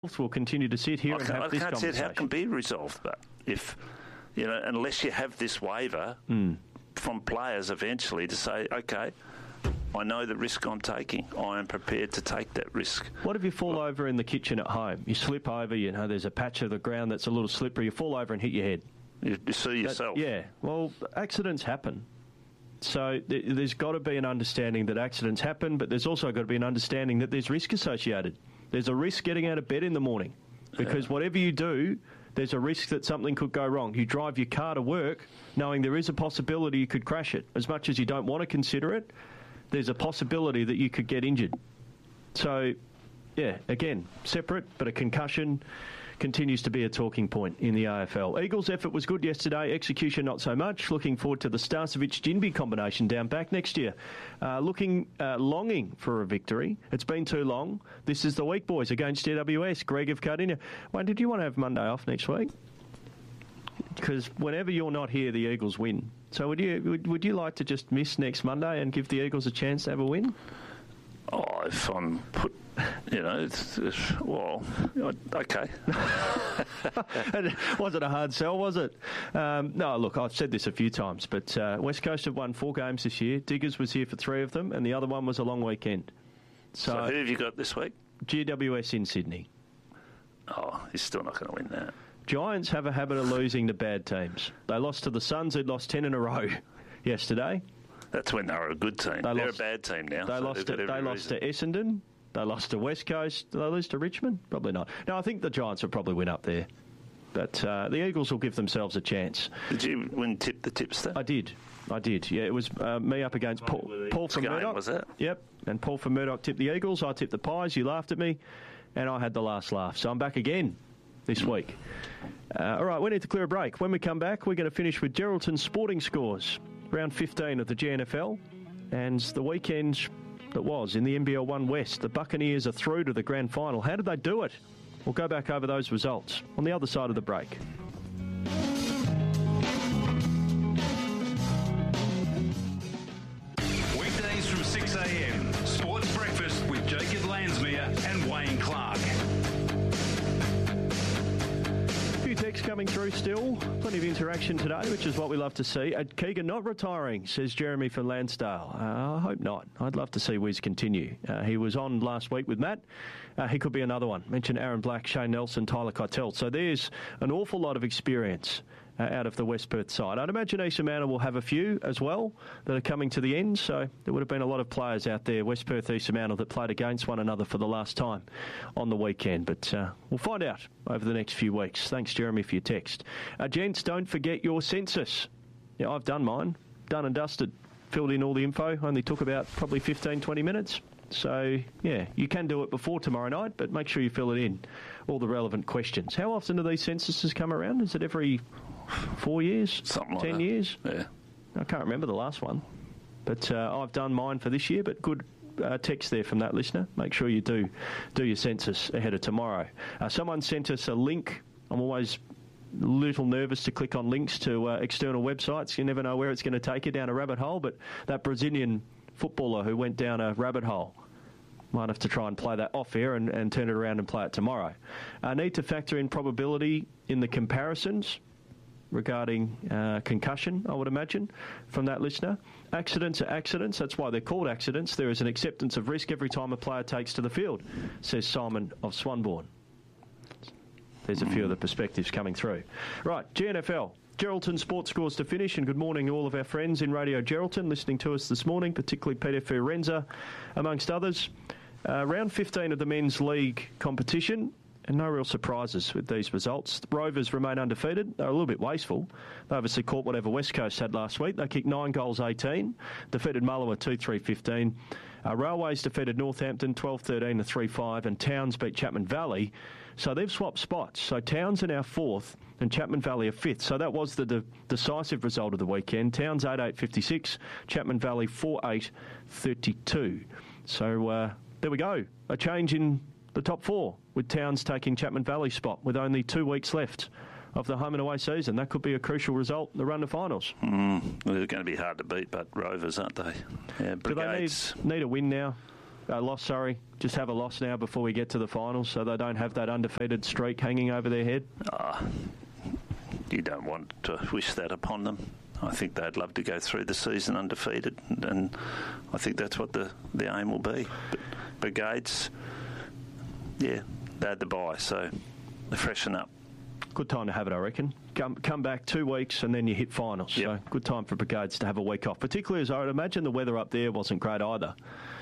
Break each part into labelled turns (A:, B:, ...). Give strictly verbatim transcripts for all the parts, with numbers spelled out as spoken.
A: We'll continue to sit here
B: I
A: and
B: can't,
A: have
B: I
A: this
B: can't see
A: conversation.
B: how it can be resolved, but if, you know, unless you have this waiver
A: mm.
B: from players eventually to say, okay, I know the risk I'm taking. I am prepared to take that risk.
A: What if you fall well, over in the kitchen at home? You slip over, you know, there's a patch of the ground that's a little slippery. You fall over and hit your head.
B: You, you see yourself.
A: That, yeah. Well, accidents happen. So th- there's got to be an understanding that accidents happen, but there's also got to be an understanding that there's risk associated. There's a risk getting out of bed in the morning because yeah. whatever you do, there's a risk that something could go wrong. You drive your car to work knowing there is a possibility you could crash it. As much as you don't want to consider it, there's a possibility that you could get injured. So, yeah, again, separate, but a concussion continues to be a talking point in the A F L. Eagles' effort was good yesterday, execution not so much. Looking forward to the Starcevic-Ginbey combination down back next year. Uh, looking, uh, longing for a victory. It's been too long. This is the week, boys, against G W S. Greg of Cardinia. Wayne, did you want to have Monday off next week? Because whenever you're not here, the Eagles win. So would you would, would you like to just miss next Monday and give the Eagles a chance to have a win?
B: Oh, if I'm put, you know, it's, it's, well, okay.
A: Wasn't a hard sell, was it? Um, no, look, I've said this a few times, but uh, West Coast have won four games this year. Diggers was here for three of them, and the other one was a long weekend. So,
B: so who have you got this week?
A: G W S in Sydney.
B: Oh, he's still not going to win that.
A: Giants have a habit of losing to bad teams. They lost to the Suns, who'd lost ten in a row yesterday.
B: That's when they were a good team.
A: They
B: They're
A: lost,
B: a bad team now.
A: They
B: so
A: lost. To, they lost to Essendon. They lost to West Coast. Did they lose to Richmond? Probably not. No, I think the Giants will probably win up there. But uh, the Eagles will give themselves a chance.
B: Did you win tip the tipster?
A: I did. I did. Yeah, it was uh, me up against Paul, Paul from
B: game,
A: Murdoch.
B: Was it?
A: Yep. And Paul from Murdoch tipped the Eagles. I tipped the Pies. You laughed at me. And I had the last laugh. So I'm back again this week. Uh, all right, we need to clear a break. When we come back, we're going to finish with Geraldton's sporting scores. Round fifteen of the G N F L. And the weekend that was in the N B L one West. The Buccaneers are through to the grand final. How did they do it? We'll go back over those results on the other side of the break.
C: Weekdays from six a.m. Sports Breakfast with Jacob Lansmere and Wayne Clark.
A: Text coming through still. Plenty of interaction today, which is what we love to see. At Keegan not retiring, says Jeremy from Lansdale. Uh, I hope not. I'd love to see Wiz continue. Uh, he was on last week with Matt. Uh, he could be another one. Mentioned Aaron Black, Shane Nelson, Tyler Keitel. So there's an awful lot of experience uh, out of the West Perth side. I'd imagine East Manor will have a few as well that are coming to the end. So there would have been a lot of players out there, West Perth, East Manor, that played against one another for the last time on the weekend. But uh, we'll find out over the next few weeks. Thanks, Jeremy, for your text. Uh, gents, don't forget your census. Yeah, I've done mine. Done and dusted. Filled in all the info. Only took about probably fifteen, twenty minutes. So, yeah, you can do it before tomorrow night, but make sure you fill it in, all the relevant questions. How often do these censuses come around? Is it every four years?
B: Something like
A: Ten
B: that.
A: years?
B: Yeah.
A: I can't remember the last one. But uh, I've done mine for this year, but good uh, text there from that listener. Make sure you do do your census ahead of tomorrow. Uh, someone sent us a link. I'm always a little nervous to click on links to uh, external websites. You never know where it's going to take you down a rabbit hole, but that Brazilian footballer who went down a rabbit hole, might have to try and play that off air and, and turn it around and play it tomorrow. I need to factor in probability in the comparisons regarding uh, concussion, I would imagine, from that listener. Accidents are accidents. That's why they're called accidents. There is an acceptance of risk every time a player takes to the field, says Simon of Swanbourne. There's a few of the perspectives coming through. Right, G N F L. Geraldton sports scores to finish, and good morning to all of our friends in Radio Geraldton listening to us this morning, particularly Peter Fiorenza, amongst others. Uh, round fifteen of the men's league competition, and no real surprises with these results. The Rovers remain undefeated. They're a little bit wasteful. They obviously caught whatever West Coast had last week. They kicked nine goals, eighteen. Defeated Mullawa two three fifteen. Uh, Railways defeated Northampton twelve thirteen to three five, and Towns beat Chapman Valley. So they've swapped spots. So Towns are now fourth, and Chapman Valley are fifth. So that was the de- decisive result of the weekend. Towns eight eight fifty-six, Chapman Valley four eight thirty-two. So uh, there we go. A change in the top four, with Towns taking Chapman Valley's spot with only two weeks left of the home and away season. That could be a crucial result in the run to finals.
B: Mm, they're going to be hard to beat, but Rovers, aren't they? Yeah, Brigades.
A: Do they need, need a win now? Uh, loss, sorry. Just have a loss now before we get to the finals so they don't have that undefeated streak hanging over their head?
B: Uh, you don't want to wish that upon them. I think they'd love to go through the season undefeated, and, and I think that's what the, the aim will be. But Brigades, yeah, they had the bye, so they freshen up.
A: Good time to have it, I reckon. Come come back two weeks and then you hit finals.
B: Yep.
A: So good time for Brigades to have a week off, particularly as I would imagine the weather up there wasn't great either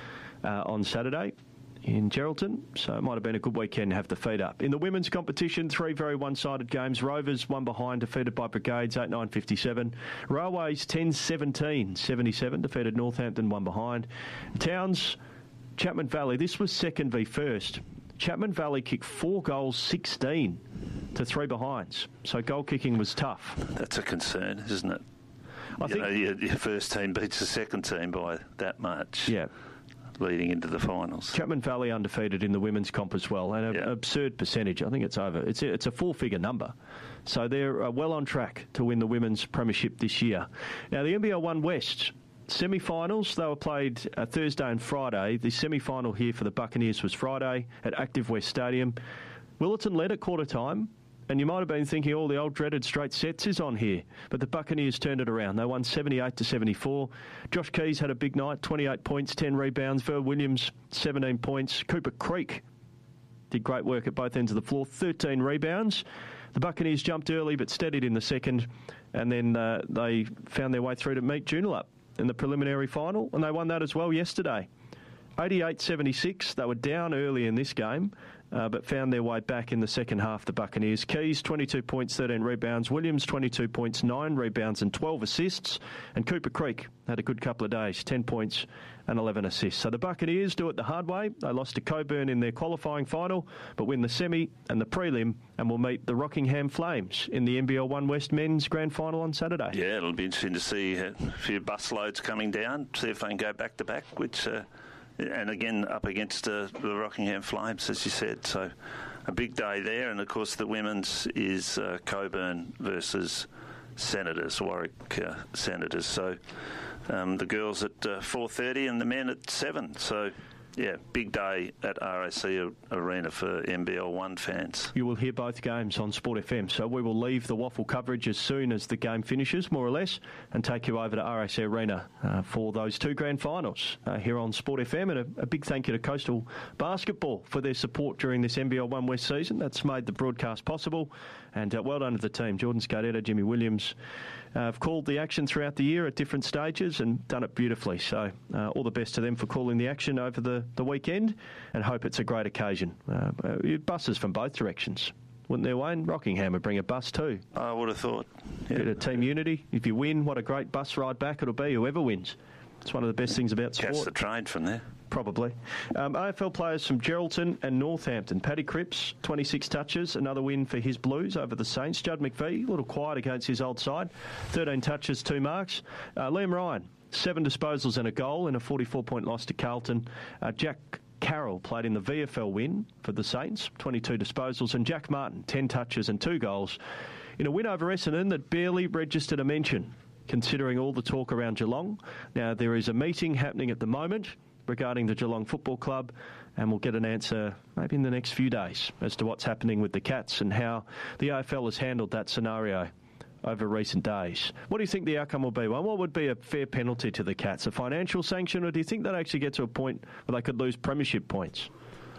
A: uh, on Saturday in Geraldton, so it might have been a good weekend to have the feet up. In the women's competition, three very one-sided games. Rovers one behind, defeated by Brigades, eight nine fifty-seven. Railways ten seventeen seventy-seven, defeated Northampton one behind. Towns, Chapman Valley, this was second v first. Chapman Valley kicked four goals, sixteen to three behinds. So goal kicking was tough.
B: That's a concern, isn't it?
A: I
B: you
A: think
B: know, your, your first team beats the second team by that much.
A: Yeah.
B: Leading into the finals.
A: Chapman Valley undefeated in the women's comp as well, and an
B: yeah.
A: absurd percentage. I think it's over. It's a, it's a four-figure number. So they're uh, well on track to win the women's premiership this year. Now, the N B L one West semi-finals, they were played uh, Thursday and Friday. The semi-final here for the Buccaneers was Friday at Active West Stadium. Willetton led at quarter time. And you might have been thinking, all oh, the old dreaded straight sets is on here. But the Buccaneers turned it around. They won seventy-eight to seventy-four. Josh Keys had a big night, twenty-eight points, ten rebounds. Ver Williams, seventeen points. Cooper Creek did great work at both ends of the floor, thirteen rebounds. The Buccaneers jumped early but steadied in the second. And then uh, they found their way through to meet Joondalup in the preliminary final. And they won that as well yesterday. eighty-eight seventy-six. They were down early in this game. Uh, but found their way back in the second half, the Buccaneers. Keys, twenty-two points, thirteen rebounds. Williams, twenty-two points, nine rebounds and twelve assists. And Cooper Creek had a good couple of days, ten points and eleven assists. So the Buccaneers do it the hard way. They lost to Coburn in their qualifying final, but win the semi and the prelim, and will meet the Rockingham Flames in the N B L one West men's grand final on Saturday.
B: Yeah, it'll be interesting to see a few bus loads coming down, see if they can go back-to-back, which... Uh, And again, up against uh, the Rockingham Flames, as you said. So a big day there. And, of course, the women's is uh, Coburn versus Senators, Warwick uh, Senators. So um, the girls at uh, four thirty and the men at seven. So, yeah, big day at R A C Arena for N B L one fans.
A: You will hear both games on Sport F M, so we will leave the waffle coverage as soon as the game finishes, more or less, and take you over to R A C Arena uh, for those two grand finals uh, here on Sport F M. And a, a big thank you to Coastal Basketball for their support during this N B L one West season. That's made the broadcast possible. And uh, well done to the team. Jordan Scardetta, Jimmy Williams uh, have called the action throughout the year at different stages and done it beautifully. So uh, all the best to them for calling the action over the, the weekend, and hope it's a great occasion. Uh, buses from both directions. Wouldn't there, Wayne? Rockingham would bring a bus too.
B: I would have thought. Yeah.
A: Bit of team unity. If you win, what a great bus ride back it'll be, whoever wins. It's one of the best things about sport.
B: Catch the train from there.
A: Probably. Um, A F L players from Geraldton and Northampton. Paddy Cripps, twenty-six touches, another win for his Blues over the Saints. Judd McVie, a little quiet against his old side, thirteen touches, two marks. Uh, Liam Ryan, seven disposals and a goal in a forty-four point loss to Carlton. Uh, Jack Carroll played in the V F L win for the Saints, twenty-two disposals. And Jack Martin, ten touches and two goals in a win over Essendon that barely registered a mention, considering all the talk around Geelong. Now, there is a meeting happening at the moment regarding the Geelong Football Club, and we'll get an answer maybe in the next few days as to what's happening with the Cats and how the A F L has handled that scenario over recent days. What do you think the outcome will be? Well, what would be a fair penalty to the Cats? A financial sanction, or do you think they'd actually get to a point where they could lose premiership points?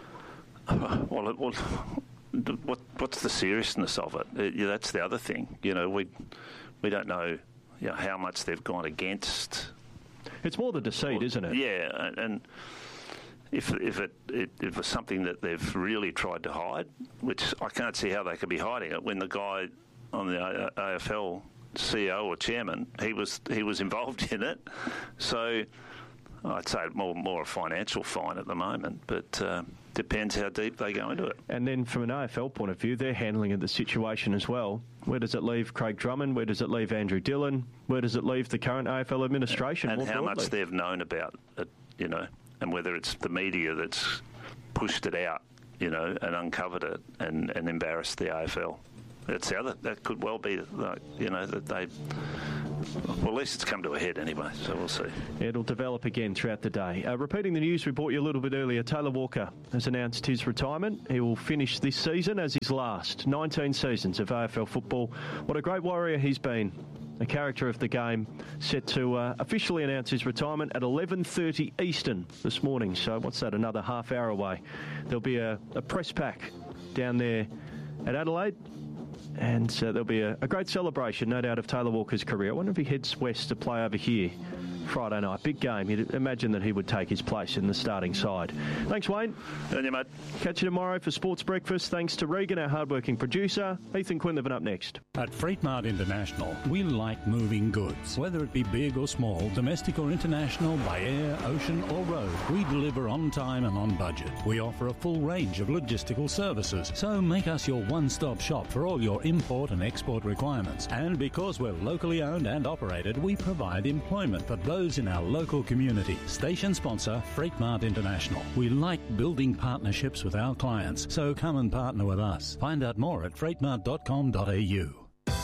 B: Well, it, well what, what's the seriousness of it? it yeah, that's the other thing. You know, we we don't know, you know how much they've gone against.
A: It's more the deceit,
B: well,
A: isn't it?
B: Yeah, and if if it, it if it's something that they've really tried to hide, which I can't see how they could be hiding it when the guy on the A F L C E O or chairman, he was he was involved in it. So I'd say more more a financial fine at the moment, but uh, depends how deep they go into it.
A: And then from an A F L point of view, they're handling the situation as well. Where does it leave Craig Drummond? Where does it leave Andrew Dillon? Where does it leave the current A F L administration?
B: And, and how
A: broadly?
B: much they've known about it, you know, and whether it's the media that's pushed it out, you know, and uncovered it and, and embarrassed the A F L. That's the other. That could well be, like, you know, that they well, at least it's come to a head anyway, so we'll see.
A: It'll develop again throughout the day. Uh, repeating the news we brought you a little bit earlier, Taylor Walker has announced his retirement. He will finish this season as his last. nineteen seasons of A F L football. What a great warrior he's been. A character of the game, set to uh, officially announce his retirement at eleven thirty Eastern this morning. So what's that, another half hour away? There'll be a, a press pack down there at Adelaide. And uh, there'll be a, a great celebration, no doubt, of Taylor Walker's career. I wonder if he heads west to play over here Friday night. Big game. You'd imagine that he would take his place in the starting side. Thanks, Wayne.
B: And you, mate.
A: Catch you tomorrow for Sports Breakfast. Thanks to Regan, our hardworking producer. Ethan Quinlivan up next.
D: At Freight Mart International, we like moving goods. Whether it be big or small, domestic or international, by air, ocean or road, we deliver on time and on budget. We offer a full range of logistical services, so make us your one-stop shop for all your import and export requirements. And because we're locally owned and operated, we provide employment for those in our local community. Station sponsor, Freight Mart International. We like building partnerships with our clients, so come and partner with us. Find out more at freight mart dot com dot a u.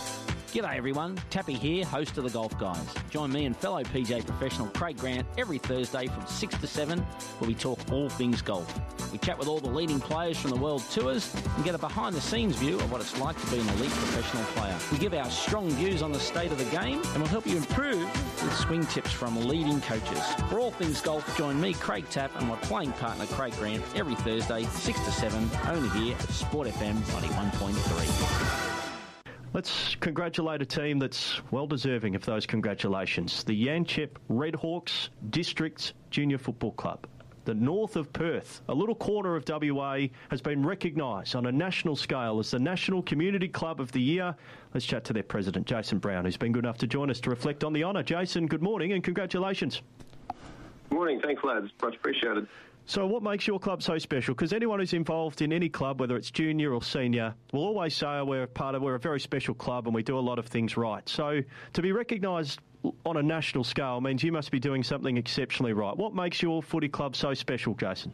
E: G'day everyone, Tappy here, host of The Golf Guys. Join me and fellow P G A professional Craig Grant every Thursday from six to seven, where we talk all things golf. We chat with all the leading players from the world tours and get a behind-the-scenes view of what it's like to be an elite professional player. We give our strong views on the state of the game and we'll help you improve with swing tips from leading coaches. For all things golf, join me, Craig Tapp, and my playing partner Craig Grant every Thursday, six to seven, only here at Sport F M ninety-one point three.
A: Let's congratulate a team that's well deserving of those congratulations. The Yanchep Redhawks District Junior Football Club. The north of Perth, a little corner of W A, has been recognised on a national scale as the National Community Club of the Year. Let's chat to their president, Jason Brown, who's been good enough to join us to reflect on the honour. Jason, good morning and congratulations.
F: Morning. Thanks, lads. Much appreciated.
A: So what makes your club so special? Because anyone who's involved in any club, whether it's junior or senior, will always say, oh, we're a part of, we're a very special club and we do a lot of things right. So to be recognised on a national scale means you must be doing something exceptionally right. What makes your footy club so special, Jason?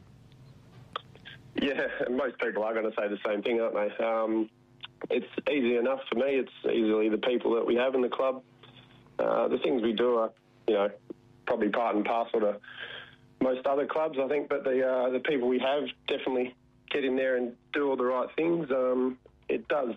F: Yeah, most people are going to say the same thing, aren't they? Um, it's easy enough for me. It's easily the people that we have in the club. Uh, the things we do are, you know, probably part and parcel to most other clubs, I think, but the uh, the people we have definitely get in there and do all the right things. Um, it does,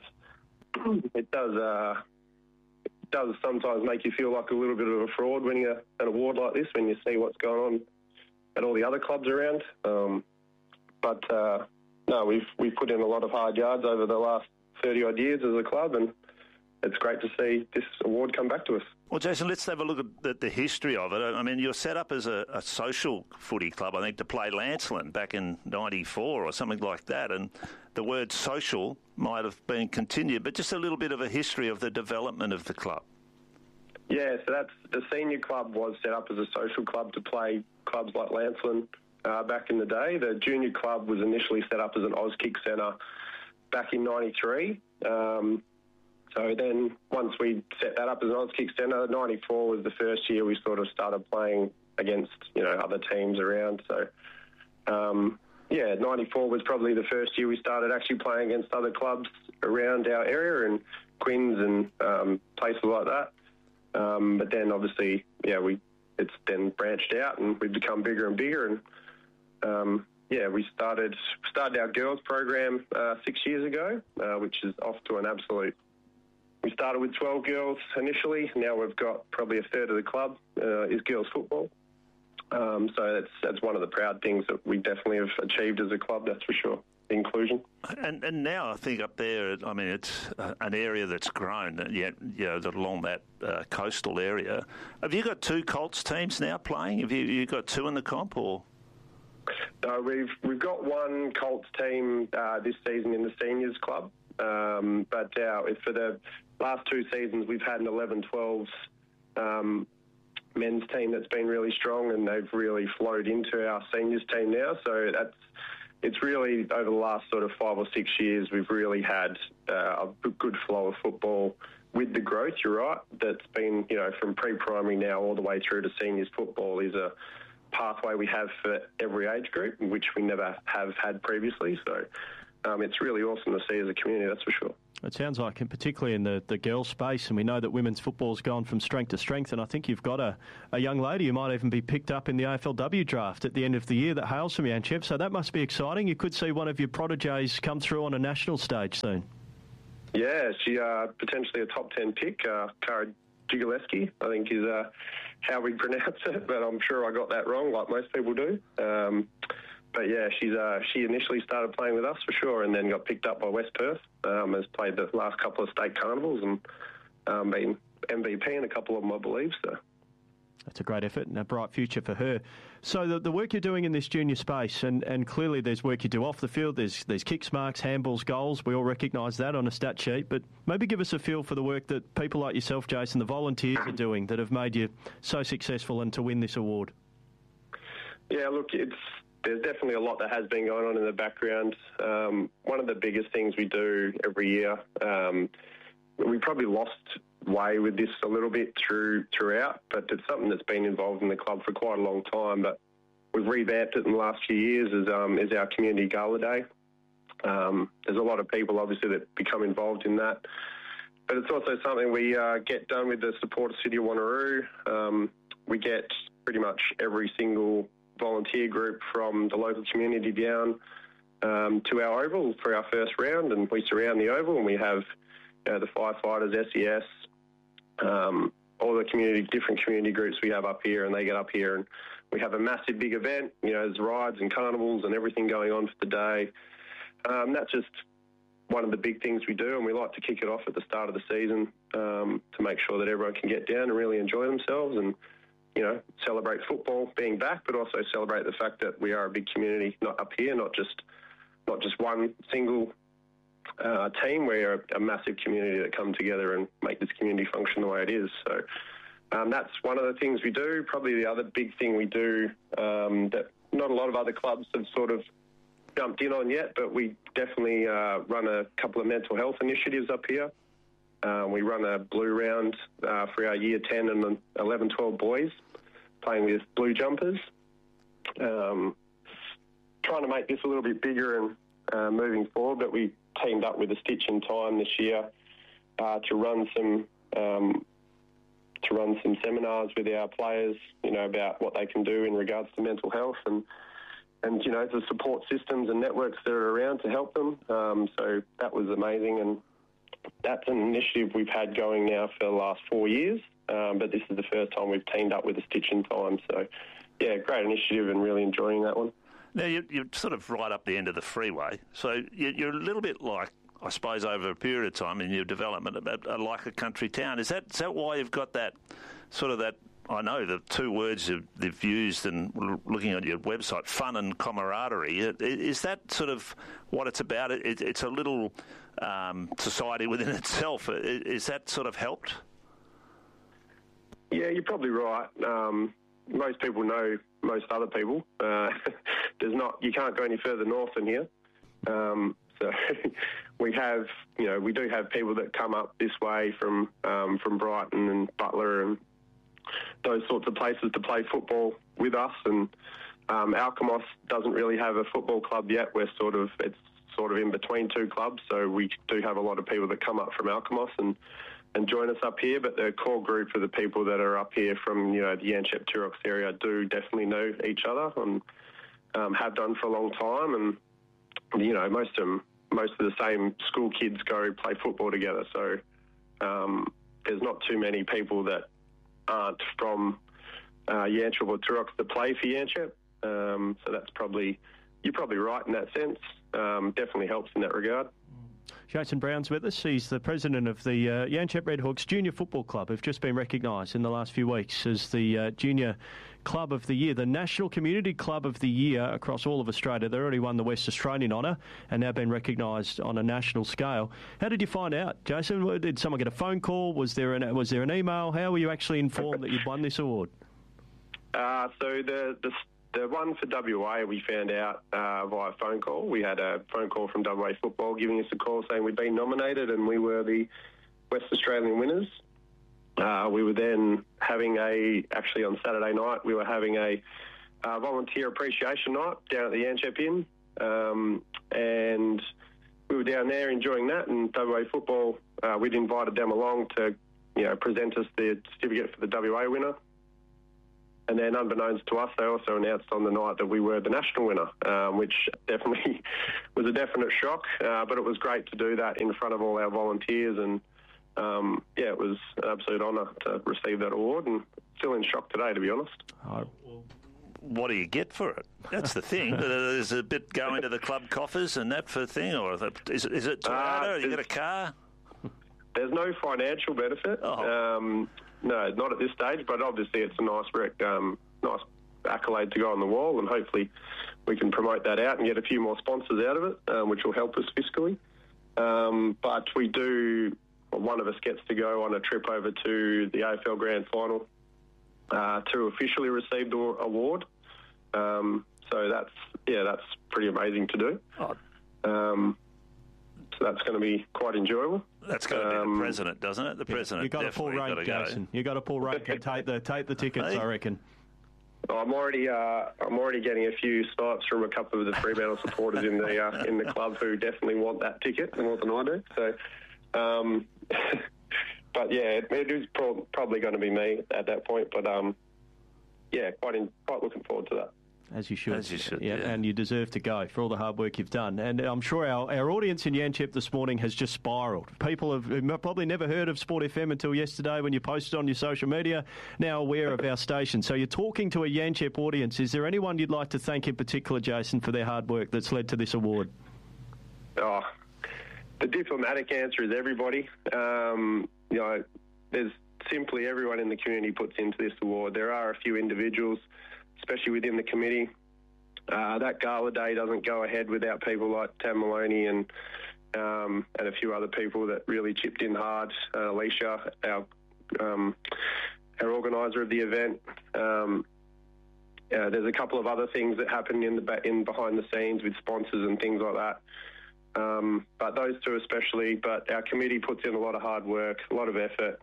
F: it does, uh, it does sometimes make you feel like a little bit of a fraud winning a, an award like this when you see what's going on at all the other clubs around. Um, but uh, no, we've we've put in a lot of hard yards over the last thirty odd years as a club, and it's great to see this award come back to us.
B: Well, Jason, let's have a look at the, the history of it. I mean, you're set up as a, a social footy club, I think, to play Lancelin back in ninety-four or something like that, and the word social might have been continued, but just a little bit of a history of the development of the club.
F: Yeah, so that's the senior club was set up as a social club to play clubs like Lancelin uh, back in the day. The junior club was initially set up as an Auskick centre back in ninety-three. Um, So then once we set that up as an Auskick centre, ninety-four was the first year we sort of started playing against, you know, other teams around. So, um, yeah, ninety-four was probably the first year we started actually playing against other clubs around our area and Quinns and um, places like that. Um, but then obviously, yeah, we it's then branched out and we've become bigger and bigger. And, um, yeah, we started started our girls program uh, six years ago, uh, which is off to an absolute... We started with twelve girls initially. Now we've got probably a third of the club uh, is girls football. Um, so that's that's one of the proud things that we definitely have achieved as a club, that's for sure, inclusion.
B: And and now I think up there, I mean, it's uh, an area that's grown, yet, you know, along that uh, coastal area. Have you got two Colts teams now playing? Have you you got two in the comp, or...?
F: No, we've, we've got one Colts team uh, this season in the seniors club. Um, but uh, for the last two seasons, we've had an eleven twelves um, men's team that's been really strong, and they've really flowed into our seniors team now. So that's it's really over the last sort of five or six years, we've really had uh, a good flow of football with the growth. You're right. That's been, you know, from pre-primary now all the way through to seniors football is a pathway we have for every age group, which we never have had previously. So. um, it's really awesome to see as a community, that's for sure.
A: It sounds like, and particularly in the, the girls' space, and we know that women's football's gone from strength to strength, and I think you've got a, a young lady who might even be picked up in the A F L W draft at the end of the year that hails from Yanchep, so that must be exciting. You could see one of your prodigies come through on a national stage soon.
F: Yeah, she uh, potentially a top ten pick, uh, Cara Jigaleski, I think is uh, how we pronounce it, but I'm sure I got that wrong, like most people do. Um, But yeah, she's uh, she initially started playing with us for sure, and then got picked up by West Perth. Um, has played the last couple of state carnivals and um, been M V P in a couple of them, I believe. So
A: that's a great effort and a bright future for her. So the, the work you're doing in this junior space, and, and clearly there's work you do off the field. There's there's kicks, marks, handballs, goals. We all recognise that on a stat sheet. But maybe give us a feel for the work that people like yourself, Jason, the volunteers are doing that have made you so successful and to win this award.
F: Yeah, look, it's. There's definitely a lot that has been going on in the background. Um, one of the biggest things we do every year, um, we probably lost way with this a little bit through throughout, but it's something that's been involved in the club for quite a long time. But we've revamped it in the last few years as, um, as our Community Gala Day. Um, there's a lot of people, obviously, that become involved in that. But it's also something we uh, get done with the support of City of Wanneroo. Um, we get pretty much every single volunteer group from the local community down um, to our oval for our first round, and we surround the oval and we have you know, the firefighters, S E S, um, all the community, different community groups we have up here, and they get up here and we have a massive big event. You know, there's rides and carnivals and everything going on for the day. Um, that's just one of the big things we do, and we like to kick it off at the start of the season um, to make sure that everyone can get down and really enjoy themselves and you know, celebrate football being back, but also celebrate the fact that we are a big community, not up here, not just not just one single uh, team. We're a, a massive community that come together and make this community function the way it is. So um, that's one of the things we do. Probably the other big thing we do um, that not a lot of other clubs have sort of jumped in on yet, but we definitely uh, run a couple of mental health initiatives up here. Uh, we run a blue round uh, for our year ten and eleven twelve boys, playing with blue jumpers. Um, trying to make this a little bit bigger and uh, moving forward, but we teamed up with a Stitch in Time this year uh, to run some um, to run some seminars with our players, you know, about what they can do in regards to mental health and and you know the support systems and networks that are around to help them. Um, so that was amazing, and that's an initiative we've had going now for the last four years, um, but this is the first time we've teamed up with a Stitch in Time. So, yeah, great initiative and really enjoying that one.
B: Now, you're, you're sort of right up the end of the freeway, so you're a little bit like, I suppose, over a period of time in your development, like a country town. Is that, is that why you've got that sort of that, I know the two words you've used and looking at your website, fun and camaraderie, is that sort of what it's about? It, it's a little um, society within itself. Is that sort of helped?
F: Yeah, you're probably right. Um, most people know most other people. Uh, there's not, you can't go any further north than here. Um, so we have, you know, we do have people that come up this way from um, from Brighton and Butler and those sorts of places to play football with us. And um, Alkimos doesn't really have a football club yet. We're sort of, it's sort of in between two clubs. So we do have a lot of people that come up from Alkimos and, and join us up here. But the core group of the people that are up here from, you know, the Yanchep Turox area do definitely know each other and um, have done for a long time. And, you know, most of them, most of the same school kids go play football together. So um, there's not too many people that aren't from uh, Yanchep or Turox that play for Yanchep. Um, so that's probably, you're probably right in that sense. Um, definitely helps in that regard.
A: Jason Brown's with us. He's the president of the uh, Yanchep Redhawks Junior Football Club, who've just been recognised in the last few weeks as the uh, Junior Club of the Year, the National Community Club of the Year across all of Australia. They already won the West Australian honour and now been recognised on a national scale. How did you find out, Jason? Did someone get a phone call? Was there an, was there an email? How were you actually informed that you'd won this award?
F: Uh, so the, the the one for W A we found out uh, via phone call. We had a phone call from W A Football giving us a call saying we'd been nominated and we were the West Australian winners. Uh, we were then having a, actually on Saturday night, we were having a uh, volunteer appreciation night down at the Yanchep Inn. Um, and we were down there enjoying that, and W A Football, uh, we'd invited them along to, you know, present us the certificate for the W A winner. And then, unbeknownst to us, they also announced on the night that we were the national winner, um, which definitely was a definite shock. Uh, but it was great to do that in front of all our volunteers, and um, yeah, it was an absolute honour to receive that award, and still in shock today, to be honest.
B: Oh. What do you get for it? That's the thing. There's a bit go into the club coffers and that for the thing, or is it, is it Toyota? Uh, you get a car?
F: There's no financial benefit.
B: Oh.
F: Um, no, not at this stage, but obviously it's a nice rec, um, nice accolade to go on the wall, and hopefully we can promote that out and get a few more sponsors out of it, um, which will help us fiscally. Um, but we do, well, one of us gets to go on a trip over to the A F L Grand Final uh, to officially receive the award. Um, so that's, yeah, that's pretty amazing to do.
B: Oh.
F: Um, so that's going to be quite enjoyable.
B: That's got to be um, the president, doesn't it? The president.
A: You got to pull rank, Jason. You got to pull rank and take the take the tickets. Hey. I reckon.
F: I'm already uh, I'm already getting a few snipes from a couple of the Fremantle supporters in the uh, in the club who definitely want that ticket more than I do. So, um, but yeah, it, it is pro- probably going to be me at that point. But um, yeah, quite in, quite looking forward to that.
A: As you should.
B: As you should,
A: yeah,
B: yeah.
A: And you deserve to go for all the hard work you've done. And I'm sure our, our audience in Yanchep this morning has just spiralled. People have probably never heard of Sport F M until yesterday when you posted on your social media, now aware of our station. So you're talking to a Yanchep audience. Is there anyone you'd like to thank in particular, Jason, for their hard work that's led to this award?
F: Oh, the diplomatic answer is everybody. Um, you know, there's simply everyone in the community puts into this award. There are a few individuals, especially within the committee. Uh, that gala day doesn't go ahead without people like Tam Maloney and um, and a few other people that really chipped in hard. Uh, Alicia, our um, our organiser of the event. Um, uh, there's a couple of other things that happen in the ba- in behind the scenes with sponsors and things like that. Um, but those two especially. But our committee puts in a lot of hard work, a lot of effort.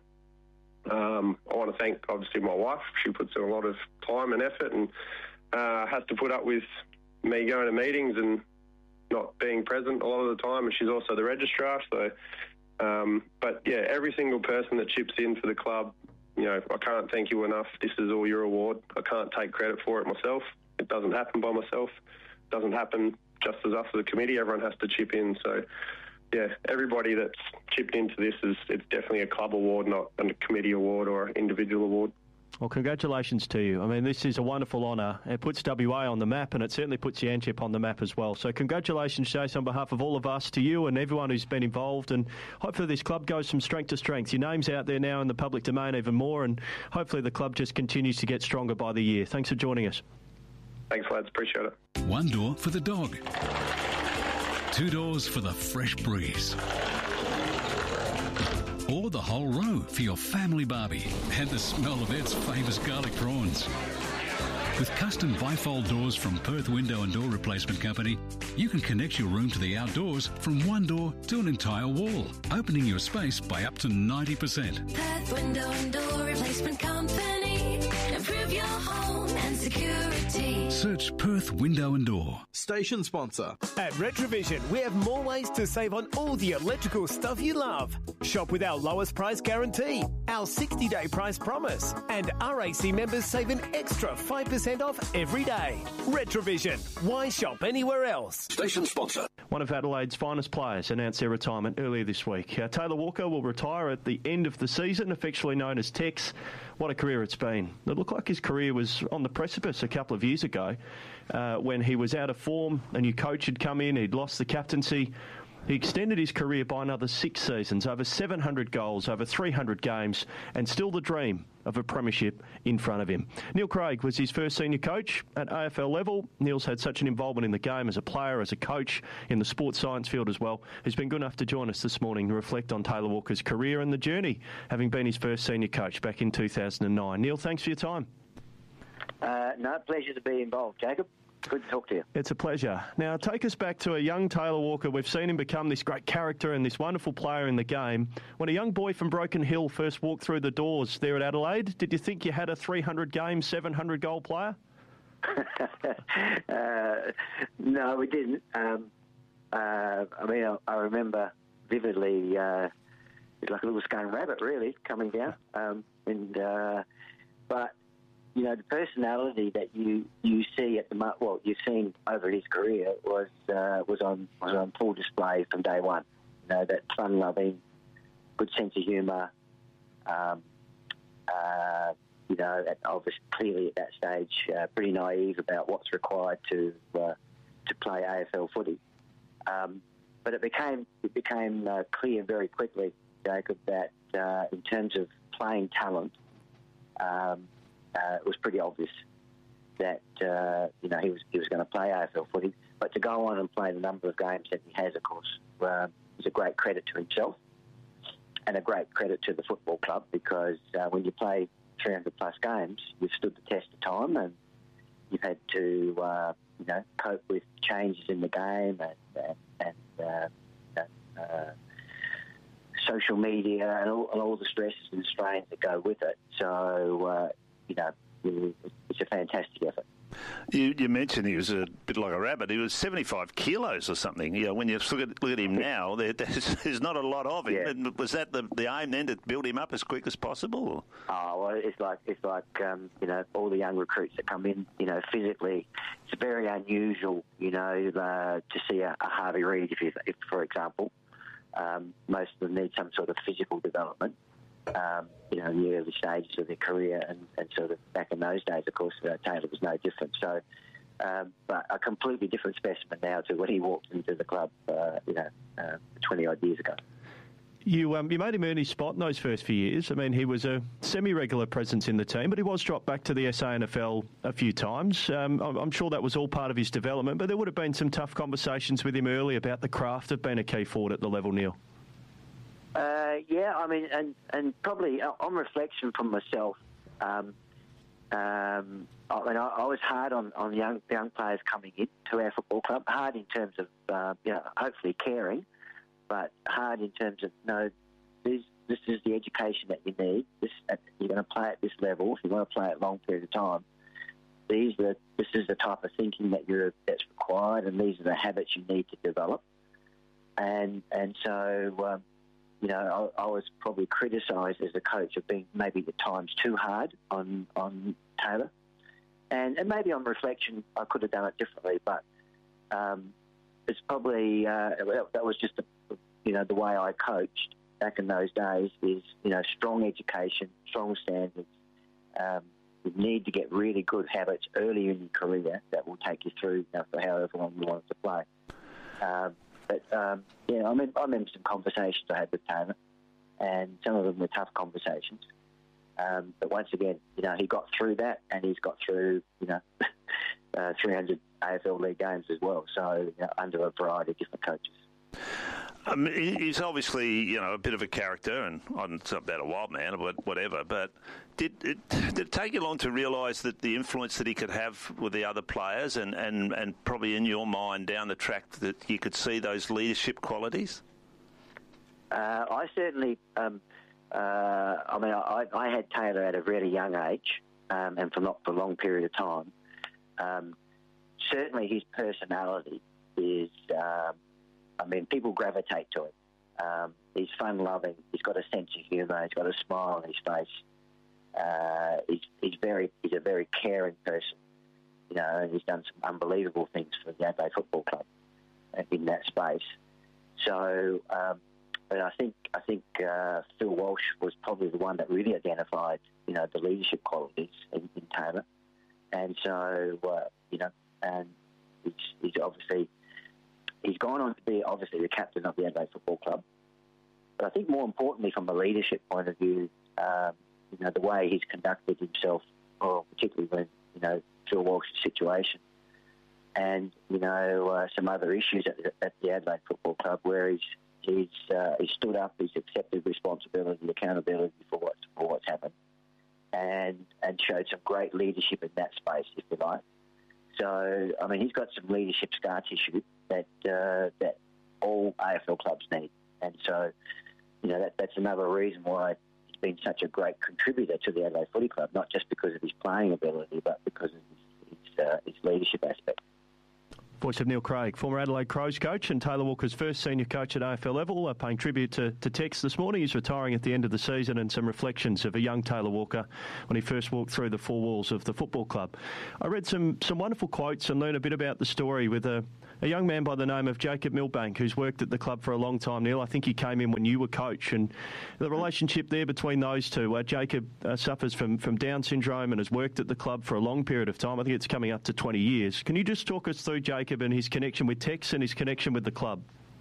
F: Um, I want to thank, obviously, my wife. She puts in a lot of time and effort and uh, has to put up with me going to meetings and not being present a lot of the time. And she's also the registrar. So, um, but, yeah, every single person that chips in for the club, you know, I can't thank you enough. This is all your award. I can't take credit for it myself. It doesn't happen by myself. It doesn't happen just as us as a committee. Everyone has to chip in. So, yeah, everybody that's chipped into this, is it's definitely a club award, not a committee award or an individual award.
A: Well, congratulations to you. I mean, this is a wonderful honour. It puts W A on the map, and it certainly puts Yanchep on the map as well. So congratulations, Jason, on behalf of all of us, to you and everyone who's been involved. And hopefully this club goes from strength to strength. Your name's out there now in the public domain even more, and hopefully the club just continues to get stronger by the year. Thanks for joining us.
F: Thanks, lads. Appreciate it.
D: One door for the dog. Two doors for the fresh breeze. Or the whole row for your family barbie and the smell of Ed's famous garlic prawns. With custom bifold doors from Perth Window and Door Replacement Company, you can connect your room to the outdoors from one door to an entire wall, opening your space by up to ninety percent.
G: Perth Window and Door Replacement Company. Improve your home and security.
D: Search Perth Window and Door.
H: Station sponsor.
I: At Retrovision, we have more ways to save on all the electrical stuff you love. Shop with our lowest price guarantee, our sixty-day price promise, and R A C members save an extra five percent off every day. Retrovision. Why shop anywhere else?
H: Station sponsor.
A: One of Adelaide's finest players announced their retirement earlier this week. Uh, Taylor Walker will retire at the end of the season, affectionately known as Tex. What a career it's been. It looked like his career was on the precipice a couple of years ago uh, when he was out of form. A new coach had come in, he'd lost the captaincy. He extended his career by another six seasons, over seven hundred goals, over three hundred games, and still the dream of a premiership in front of him. Neil Craig was his first senior coach at A F L level. Neil's had such an involvement in the game as a player, as a coach, in the sports science field as well. He's been good enough to join us this morning to reflect on Taylor Walker's career and the journey, having been his first senior coach back in two thousand nine. Neil, thanks for your time.
J: Uh, no, pleasure to be involved, Jacob. Good to talk to you.
A: It's a pleasure. Now, take us back to a young Taylor Walker. We've seen him become this great character and this wonderful player in the game. When a young boy from Broken Hill first walked through the doors there at Adelaide, did you think you had a three hundred game, seven hundred goal player?
J: uh, no, we didn't. Um, Uh, I mean, I, I remember vividly. Uh, it's like a little skunk rabbit, really, coming down. Um, and uh, but you know, the personality that you, you see at the mo- well, you've seen over his career was uh, was on was on full display from day one. You know, that fun-loving, good sense of humour. Um, uh, you know, obviously, clearly at that stage, uh, pretty naive about what's required to uh, to play A F L footy. Um, but it became it became uh, clear very quickly, Jacob, that uh, in terms of playing talent, um, uh, it was pretty obvious that uh, you know he was he was going to play A F L footy. But to go on and play the number of games that he has, of course, uh, is a great credit to himself and a great credit to the football club, because uh, when you play three hundred plus games, you've stood the test of time and you've had to uh, you know cope with changes in the game and and, and uh, uh, social media and all, and all the stresses and strains that go with it. So uh, you know it's a fantastic effort.
B: You, you mentioned he was a bit like a rabbit. He was seventy-five kilos or something. You know, when you look at, look at him now, there, there's, there's not a lot of him.
J: Yeah.
B: And was that the, the aim then, to build him up as quick as possible? Or?
J: Oh, well, it's like it's like um, you know, all the young recruits that come in. You know, physically, it's very unusual. You know, uh, to see a, a Harvey Reid, if, you, if for example, um, most of them need some sort of physical development. Um, you know, in the early stages of their career, and, and sort of back in those days, of course, uh, Taylor was no different. So, um, but a completely different specimen now to when he walked into the club, uh, you know, uh, twenty odd years ago.
A: You um, you made him earn his spot in those first few years. I mean, he was a semi-regular presence in the team, but he was dropped back to the S A N F L a few times. Um, I'm, I'm sure that was all part of his development, but there would have been some tough conversations with him early about the craft of being a key forward at the level, Neil.
J: Uh, yeah, I mean, and, and probably on reflection from myself, um, um, I mean, I, I was hard on, on young young players coming in to our football club. Hard in terms of, uh, you know, hopefully caring, but hard in terms of, no, this this is the education that you need. This you're going to play at this level. If you want to play at a long period of time, these are this is the type of thinking that you're that's required, and these are the habits you need to develop. And and so. Um, You know, I, I was probably criticised as a coach of being maybe at times too hard on on Taylor, and, and maybe on reflection I could have done it differently. But um, it's probably uh, that was just a, you know the way I coached back in those days is you know strong education, strong standards. Um, you need to get really good habits early in your career that will take you through you know, for however long you want to play. Um, But, um, yeah, I, mean, I remember some conversations I had with Taylor, and some of them were tough conversations. Um, but once again, you know, he got through that, and he's got through, you know, uh, three hundred A F L League games as well, so you know, under a variety of different coaches.
B: Um, he's obviously, you know, a bit of a character, and I'm not about a wild man or whatever, but did it, did it take you long to realise that the influence that he could have with the other players and, and, and probably in your mind down the track that you could see those leadership qualities?
J: Uh, I certainly, um, uh, I mean, I, I had Taylor at a really young age um, and for not for a long period of time. Um, certainly his personality is... Um, I mean, people gravitate to it. Um, he's fun-loving. He's got a sense of humour. He's got a smile on his face. Uh, he's, he's very, he's a very caring person, you know, and he's done some unbelievable things for the Adelaide Football Club in that space. So, um, but I think I think uh, Phil Walsh was probably the one that really identified, you know, the leadership qualities in, in Taylor, and so uh, you know, and he's, he's obviously. He's gone on to be, obviously, the captain of the Adelaide Football Club. But I think more importantly, from a leadership point of view, um, you know, the way he's conducted himself, or particularly when, you know, Phil Walsh's situation, and, you know, uh, some other issues at, at the Adelaide Football Club where he's he's, uh, he's stood up, he's accepted responsibility, accountability for what's, for what's happened, and, and showed some great leadership in that space, if you like. So, I mean, he's got some leadership scar tissue that uh, that all A F L clubs need. And so, you know, that, that's another reason why he's been such a great contributor to the Adelaide Footy Club, not just because of his playing ability, but because of his, his, uh, his leadership aspect.
A: Voice of Neil Craig, former Adelaide Crows coach and Taylor Walker's first senior coach at A F L level, uh, paying tribute to, to Tex this morning. He's retiring at the end of the season, and some reflections of a young Taylor Walker when he first walked through the four walls of the football club. I read some, some wonderful quotes and learned a bit about the story with a, a young man by the name of Jacob Milbank, who's worked at the club for a long time, Neil. I think he came in when you were coach, and the relationship there between those two. Uh, Jacob uh, suffers from, from Down syndrome and has worked at the club for a long period of time. I think it's coming up to twenty years. Can you just talk us through Jacob and his connection with Tex and his connection with the club?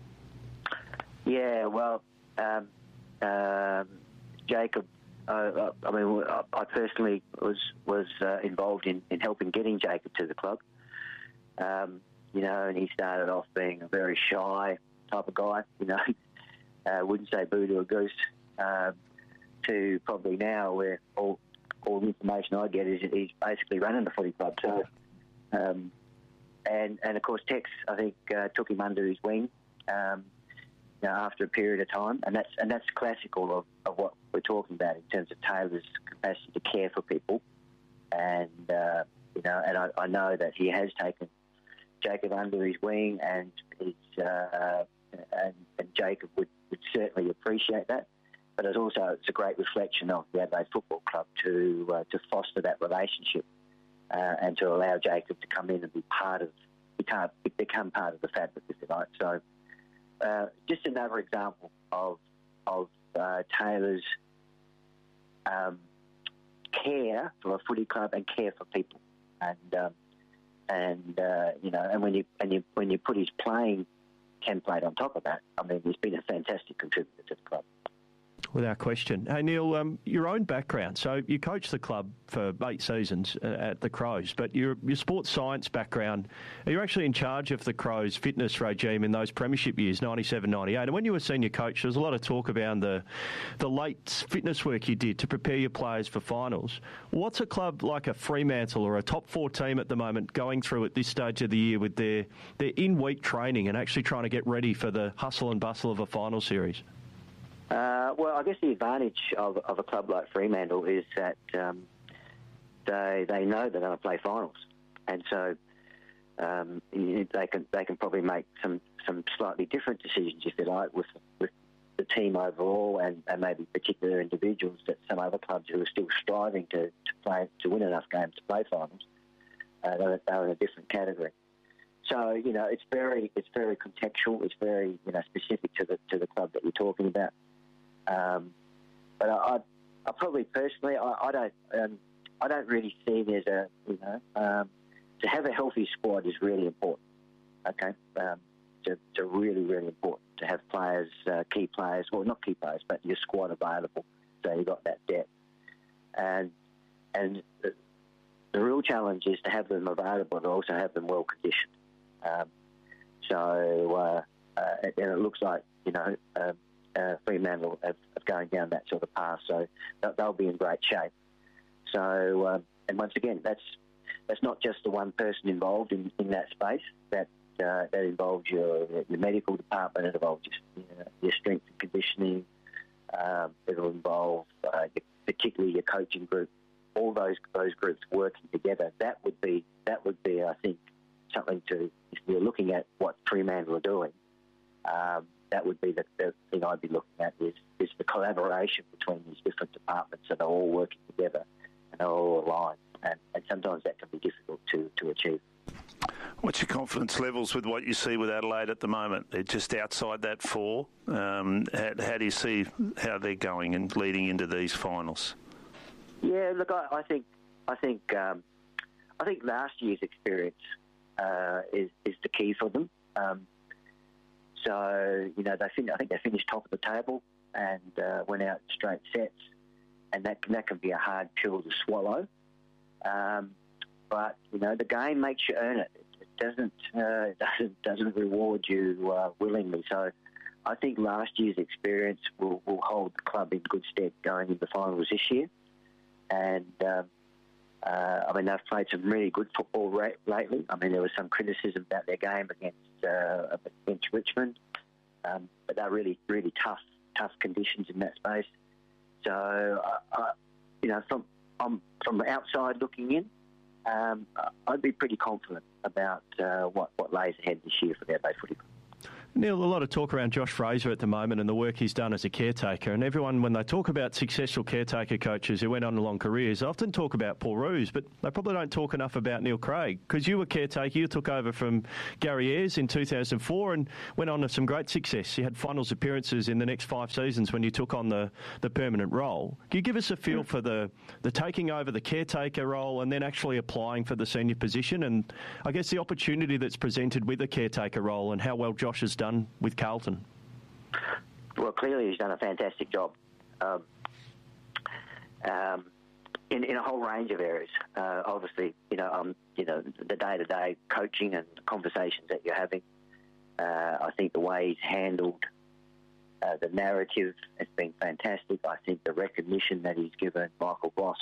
J: Yeah, well, um, um, Jacob, uh, I mean, I personally was was uh, involved in, in helping getting Jacob to the club. Um, you know, and he started off being a very shy type of guy, you know, uh, wouldn't say boo to a goose, uh, to probably now where all, all the information I get is he's basically running the footy club. So, um, And, and of course, Tex, I think, uh, took him under his wing um, you know, after a period of time. And that's and that's classical of, of what we're talking about in terms of Taylor's capacity to care for people. And, uh, you know, and I, I know that he has taken Jacob under his wing, and, he's, uh, and, and Jacob would, would certainly appreciate that. But it's also it's a great reflection of the Adelaide Football Club to uh, to foster that relationship. Uh, and to allow Jacob to come in and be part of, become, become part of the fabric, if you like. So, uh, just another example of of uh, Taylor's um, care for a footy club and care for people, and um, and uh, you know, and when you and you when you put his playing template on top of that, I mean, he's been a fantastic contributor to the club.
A: Without question. Hey, Neil, um, your own background. So you coached the club for eight seasons uh, at the Crows, but your, your sports science background, you're actually in charge of the Crows' fitness regime in those premiership years, ninety-seven ninety-eight. And when you were senior coach, there was a lot of talk about the, the late fitness work you did to prepare your players for finals. What's a club like a Fremantle or a top four team at the moment going through at this stage of the year with their, their in-week training and actually trying to get ready for the hustle and bustle of a final series?
J: Uh, well, I guess the advantage of, of a club like Fremantle is that um, they they know they're going to play finals, and so um, they can they can probably make some, some slightly different decisions, if you like, with with the team overall, and, and maybe particular individuals that some other clubs who are still striving to, to play to win enough games to play finals, uh, they're, they're in a different category. So you know, it's very it's very contextual. It's very you know specific to the to the club that you're talking about. Um, but I, I, I probably personally, I, I don't, um, I don't really see there's a, you know, um, to have a healthy squad is really important. Okay, um, to, to really, really important to have players, uh, key players, well, not key players, but your squad available, so you've got that depth. And and the, the real challenge is to have them available and also have them well conditioned. Um, so uh, uh, and it looks like you know. Um, Uh, Fremantle of, of going down that sort of path, so they'll, they'll be in great shape. So, um, and once again, that's that's not just the one person involved in, in that space. That uh, that involves your your medical department. It involves your, you know, your strength and conditioning. Um, it'll involve uh, your, particularly your coaching group. All those those groups working together. That would be that would be, I think, something to if you're looking at what Fremantle are doing. Um, That would be the, the thing I'd be looking at is, is the collaboration between these different departments, so they're all working together and they're all aligned. And, and sometimes that can be difficult to, to achieve.
B: What's your confidence levels with what you see with Adelaide at the moment? They're just outside that four. Um, how, how do you see how they're going and leading into these finals?
J: Yeah, look, I, I think I think um, I think last year's experience uh, is is the key for them. Um, So, you know, they fin- I think they finished top of the table and uh, went out straight sets, and that that can be a hard pill to swallow. Um, but, you know, the game makes you earn it. It doesn't uh, doesn't doesn't reward you uh, willingly. So I think last year's experience will, will hold the club in good stead going into the finals this year. And, um, uh, I mean, they've played some really good football ra- lately. I mean, there was some criticism about their game against Uh, against Richmond, um, but they're really, really tough, tough conditions in that space. So, uh, uh, you know, from um, from the outside looking in, um, I'd be pretty confident about uh, what, what lays ahead this year for the Adelaide Footy Club.
A: Neil, a lot of talk around Josh Fraser at the moment and the work he's done as a caretaker. And everyone, when they talk about successful caretaker coaches who went on long careers, often talk about Paul Roos, but they probably don't talk enough about Neil Craig. Because you were caretaker, you took over from Gary Ayres in two thousand four and went on to some great success. You had finals appearances in the next five seasons when you took on the, the permanent role. Can you give us a feel for the, the taking over the caretaker role and then actually applying for the senior position? And I guess the opportunity that's presented with the caretaker role and how well Josh has done done with Carlton?
J: Well, clearly he's done a fantastic job um, um, in, in a whole range of areas. Uh, obviously, you know, um, you know, the day-to-day coaching and conversations that you're having. Uh, I think the way he's handled uh, the narrative has been fantastic. I think the recognition that he's given Michael Voss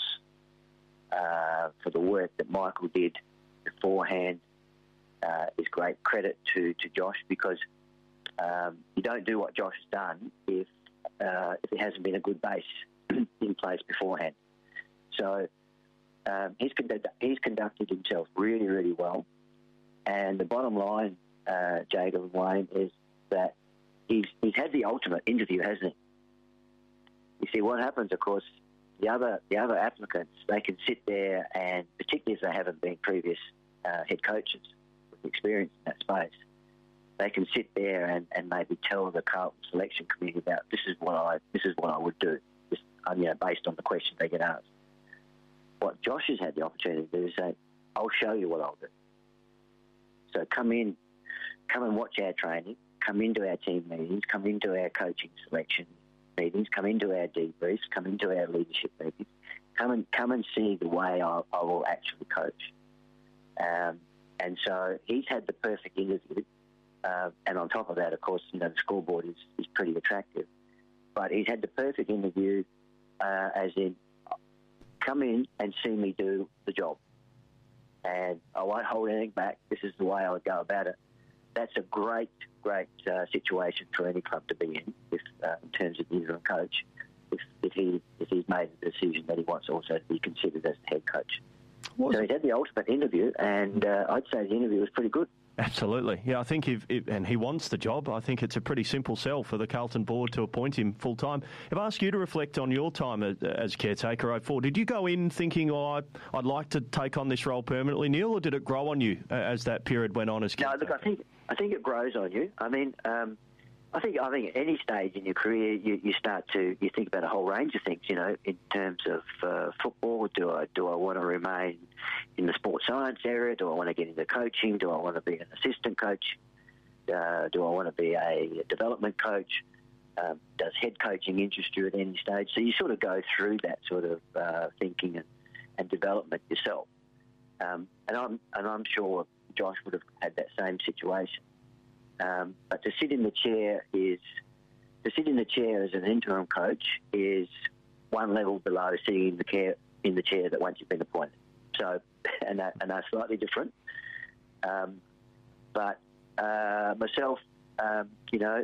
J: uh, for the work that Michael did beforehand uh, is great credit to, to Josh, because Um, you don't do what Josh has done if uh, if it hasn't been a good base in place beforehand. So um, he's, conduct- he's conducted himself really, really well. And the bottom line, uh, Jacob and Wayne, is that he's he's had the ultimate interview, hasn't he? You see, what happens, of course, the other the other applicants, they can sit there and, particularly if they haven't been previous uh, head coaches with experience in that space, they can sit there and, and maybe tell the Carlton selection committee about this is what I this is what I would do, just, um, you know, based on the questions they get asked. What Josh has had the opportunity to do is say, "I'll show you what I'll do." So come in, come and watch our training, come into our team meetings, come into our coaching selection meetings, come into our debriefs, come into our leadership meetings, come and come and see the way I, I will actually coach. Um, and so he's had the perfect interview. Uh, and on top of that, of course, you know, the scoreboard is, is pretty attractive. But he's had the perfect interview, uh, as in, come in and see me do the job. And I won't hold anything back. This is the way I would go about it. That's a great, great uh, situation for any club to be in, if, uh, in terms of the interim coach, if, if, he, if he's made the decision that he wants also to be considered as the head coach. Was so he's had the ultimate interview, and uh, I'd say the interview was pretty good.
A: Absolutely. Yeah, I think if, if, and he wants the job, I think it's a pretty simple sell for the Carlton board to appoint him full-time. If I ask you to reflect on your time as, as caretaker oh four, did you go in thinking, oh, I'd, I'd like to take on this role permanently, Neil, or did it grow on you as that period went on as caretaker?
J: No, look, I think, I think it grows on you. I mean, um, I think I think at any stage in your career, you, you start to you think about a whole range of things. You know, in terms of uh, football, do I do I want to remain in the sports science area? Do I want to get into coaching? Do I want to be an assistant coach? Uh, do I want to be a development coach? Um, does head coaching interest you at any stage? So you sort of go through that sort of uh, thinking and, and development yourself. Um, and I'm and I'm sure Josh would have had that same situation. Um, but to sit in the chair is to sit in the chair as an interim coach is one level below sitting in the chair in the chair that once you've been appointed. So, and that, and they're slightly different. Um, but uh, myself, um, you know,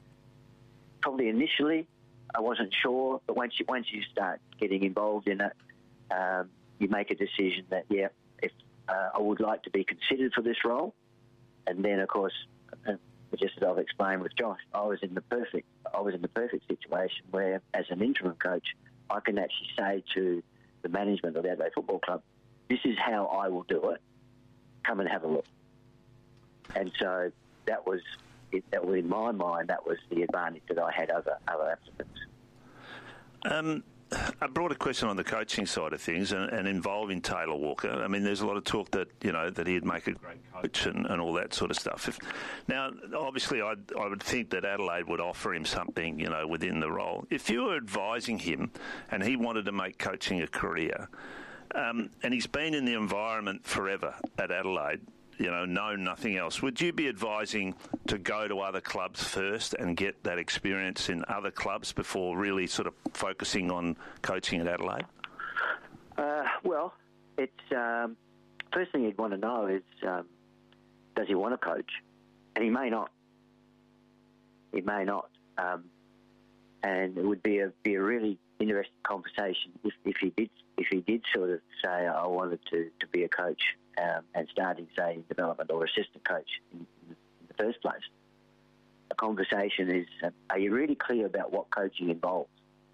J: probably initially I wasn't sure, but once you once you start getting involved in it, um, you make a decision that yeah, if uh, I would like to be considered for this role, and then of course. Uh, just as I've explained with Josh, I was in the perfect, I was in the perfect situation where, as an interim coach, I can actually say to the management of the Adelaide Football Club, "This is how I will do it. Come and have a look." And so that was, it, that was in my mind, that was the advantage that I had over other applicants.
B: Um, a broader question on the coaching side of things and, and involving Taylor Walker. I mean, there's a lot of talk that, you know, that he'd make a great coach and, and all that sort of stuff. If, now, obviously, I'd, I would think that Adelaide would offer him something, you know, within the role. If you were advising him and he wanted to make coaching a career, um, and he's been in the environment forever at Adelaide, you know, known nothing else, would you be advising to go to other clubs first and get that experience in other clubs before really sort of focusing on coaching at Adelaide?
J: Uh, well, it's um, first thing you'd want to know is um, does he want to coach? And he may not. He may not. Um, and it would be a be a really interesting conversation if, if he did if he did sort of say, I wanted to, to be a coach um, and starting, say, in development or assistant coach in, in the first place. A conversation is, uh, are you really clear about what coaching involves?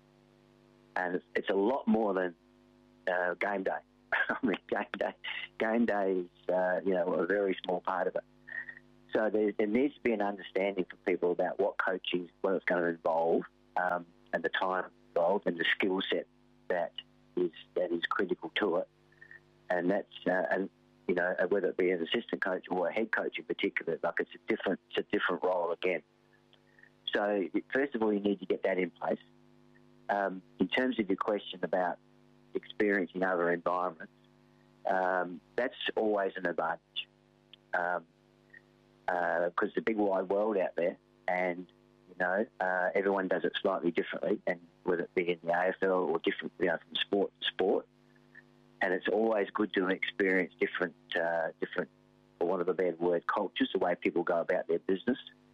J: And it's, it's a lot more than uh, game day. I mean, game day, game day is, uh, you know, a very small part of it. So there, there needs to be an understanding for people about what coaching, what it's going to involve, um, and the time involved, and the skill set that is that is critical to it. And that's, uh, and you know, whether it be an assistant coach or a head coach in particular, like it's a different, it's a different role again. So first of all, you need to get that in place. Um, in terms of your question about experience in other environments, um, that's always an advantage. Um, because uh, the big wide world out there, and you know uh, everyone does it slightly differently, and whether it be in the A F L or different, you know, from sport to sport, and it's always good to experience different, uh, different, for want of a better word, cultures, the way people go about their business.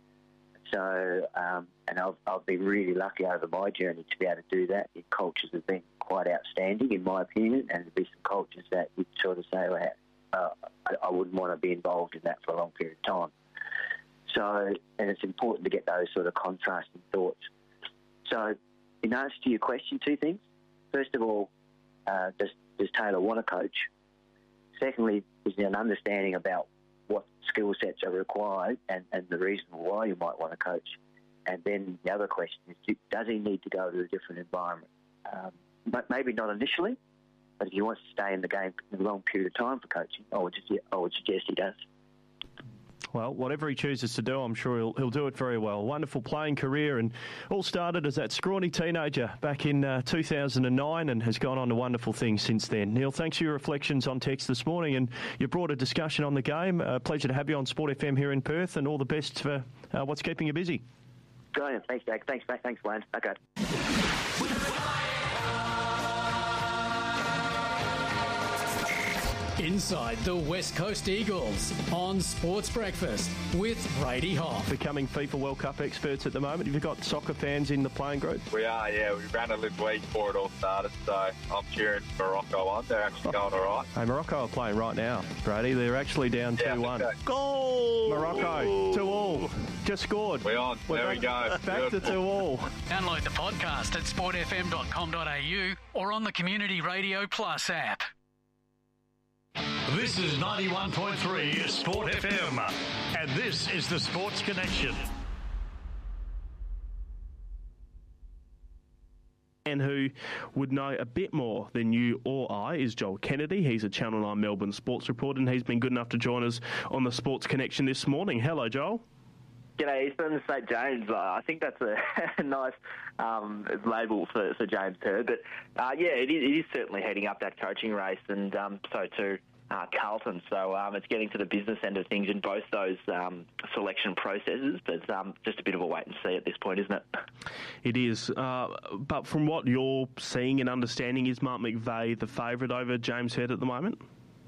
J: So, um, and I've, I've been really lucky over my journey to be able to do that. The cultures have been quite outstanding, in my opinion, and there'll be some cultures that you'd sort of say, well, uh, I, I wouldn't want to be involved in that for a long period of time. So, and it's important to get those sort of contrasting thoughts. So, in answer to your question, two things. First of all, uh, does, does Taylor want to coach? Secondly, is there an understanding about what skill sets are required and, and the reason why you might want to coach? And then the other question is, does he need to go to a different environment? Um, but maybe not initially, but if he wants to stay in the game for a long period of time for coaching, I would, just, I would suggest he does.
A: Well, whatever he chooses to do, I'm sure he'll, he'll do it very well. Wonderful playing career, and all started as that scrawny teenager back in uh, two thousand nine and has gone on to wonderful things since then. Neil, thanks for your reflections on text this morning and your broader discussion on the game. Uh, pleasure to have you on Sport F M here in Perth, and all the best for uh, what's keeping you busy.
J: Brilliant. Thanks, Jack. Thanks, mate. Thanks, Wayne. Okay.
K: Inside the West Coast Eagles on Sports Breakfast with Brady Hoff.
A: Becoming FIFA World Cup experts at the moment. Have you got soccer fans in the playing group?
L: We are, yeah. We ran a little week before it all started, so I'm cheering Morocco on. They're actually going all right.
A: Hey, Morocco are playing right now, Brady. They're actually down
L: yeah,
A: two one.
L: So.
A: Goal! Morocco, two all. Just scored.
L: We're on.
A: We're
L: there
A: back,
L: we go.
A: Back to two all.
K: Download the podcast at sport f m dot com dot a u or on the Community Radio Plus app.
C: This is ninety-one point three Sport F M, and this is the Sports Connection.
A: And who would know a bit more than you or I is Joel Kennedy. He's a Channel nine Melbourne sports reporter, and he's been good enough to join us on the Sports Connection this morning. Hello, Joel.
M: G'day, Eastern, Saint James. Uh, I think that's a nice um, label for, for James Hird. But, uh, yeah, it is, it is certainly heading up that coaching race, and um, so too uh, Carlton. So um, it's getting to the business end of things in both those um, selection processes. But um, just a bit of a wait and see at this point, isn't it?
A: It is. Uh, but from what you're seeing and understanding, is Mark McVeigh the favourite over James Hird at the moment?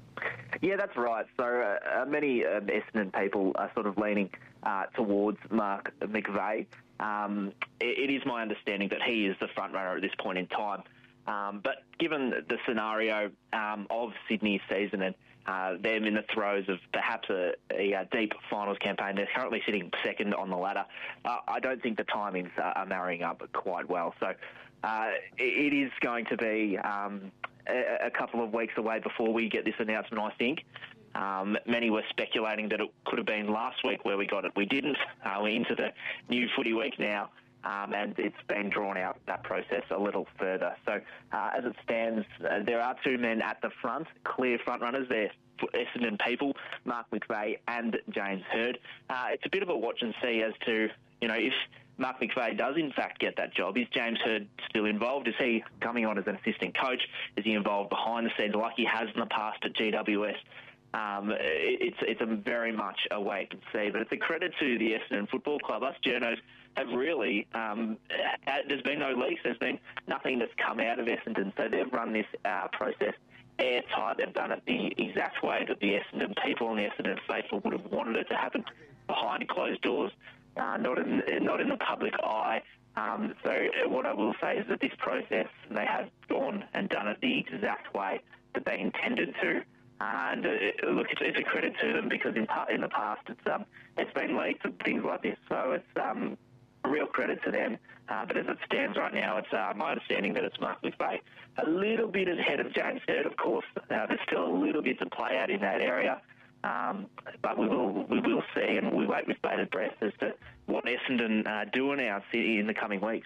M: Yeah, that's right. So uh, many um, Essendon people are sort of leaning uh, towards Mark McVeigh. Um, it, it is my understanding that he is the front runner at this point in time. Um, but given the scenario um, of Sydney's season and uh, them in the throes of perhaps a, a, a deep finals campaign, they're currently sitting second on the ladder. Uh, I don't think the timings are, are marrying up quite well. So uh, it, it is going to be Um, a couple of weeks away before we get this announcement, I think. Um, many were speculating that it could have been last week where we got it. We didn't. Uh, we're into the new footy week now, um, and it's been drawn out, that process, a little further. So uh, as it stands, uh, there are two men at the front, clear front runners. They're Essendon people, Mark McVeigh and James Hird. Uh, it's a bit of a watch and see as to, you know, if Mark McVeigh does in fact get that job. Is James Hird still involved? Is he coming on as an assistant coach? Is he involved behind the scenes like he has in the past at G W S? Um, it's it's a very much a wait and see. But it's a credit to the Essendon Football Club. Us journos have really, um, there's been no leaks. There's been nothing that's come out of Essendon. So they've run this uh, process airtight. They've done it the exact way that the Essendon people and the Essendon faithful would have wanted it to happen, behind closed doors. Uh, not in not in the public eye, Um, so what I will say is that this process, they have gone and done it the exact way that they intended to. And uh, look, it's, it's a credit to them because in, in the past it's um, it's been leaked and things like this. So it's um, a real credit to them. Uh, but as it stands right now, it's uh, my understanding that it's Mark McVeigh a little bit ahead of James Hird, of course. Uh, there's still a little bit to play out in that area. Um, but we will we will see, and we wait with bated breath as to what Essendon uh, do announce in the coming weeks.